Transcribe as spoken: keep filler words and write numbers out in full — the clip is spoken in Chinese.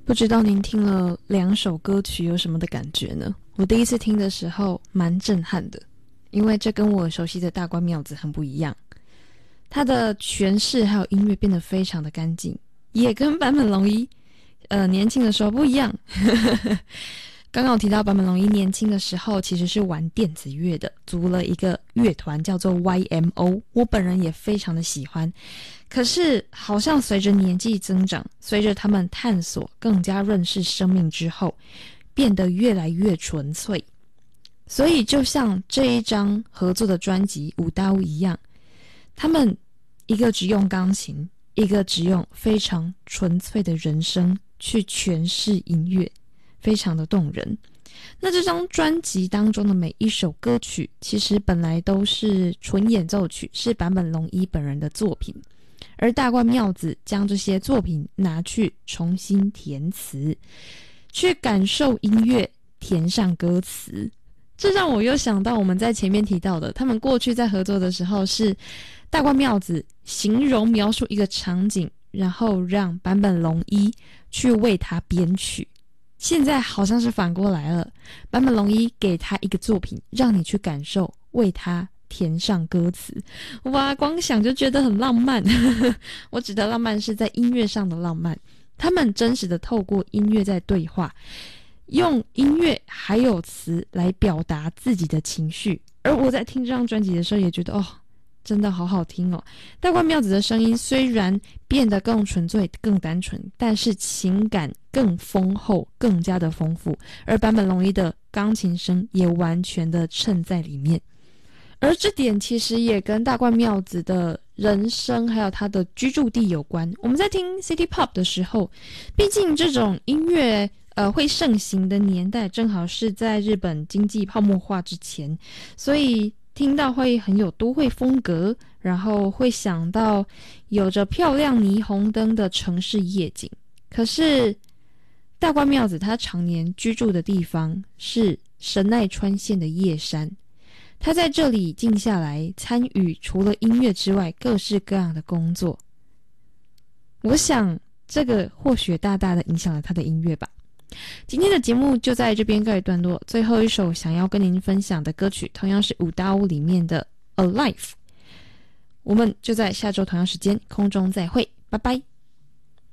不知道您听了两首歌曲有什么的感觉呢？我第一次听的时候蛮震撼的，因为这跟我熟悉的大关妙子很不一样。他的诠释还有音乐变得非常的干净，也跟坂本龙一呃年轻的时候不一样。刚刚我提到坂本龙一年轻的时候其实是玩电子乐的，组了一个乐团叫做 Y M O， 我本人也非常的喜欢。可是好像随着年纪增长，随着他们探索更加认识生命之后，变得越来越纯粹。所以就像这一张合作的专辑五刀一样，他们一个只用钢琴，一个只用非常纯粹的人声去诠释音乐，非常的动人。那这张专辑当中的每一首歌曲其实本来都是纯演奏曲，是坂本龙一本人的作品，而大关妙子将这些作品拿去重新填词，去感受音乐，填上歌词。这让我又想到我们在前面提到的，他们过去在合作的时候是大关妙子形容描述一个场景，然后让坂本龙一去为他编曲。现在好像是反过来了，坂本龙一给他一个作品，让你去感受，为他填上歌词。哇，光想就觉得很浪漫。我指的浪漫是在音乐上的浪漫，他们真实的透过音乐在对话，用音乐还有词来表达自己的情绪。而我在听这张专辑的时候也觉得，哦，真的好好听哦。大关妙子的声音虽然变得更纯粹更单纯，但是情感更丰厚，更加的丰富，而坂本龙一的钢琴声也完全的衬在里面。而这点其实也跟大关妙子的人生还有他的居住地有关。我们在听 City Pop 的时候，毕竟这种音乐呃会盛行的年代正好是在日本经济泡沫化之前，所以听到会很有都会风格，然后会想到有着漂亮霓虹灯的城市夜景。可是大关妙子他常年居住的地方是神奈川县的叶山，他在这里静下来参与除了音乐之外各式各样的工作。我想这个或许大大的影响了他的音乐吧。今天的节目就在这边告一段落，最后一首想要跟您分享的歌曲同样是五大屋里面的 Alive。 我们就在下周同样时间空中再会，拜拜。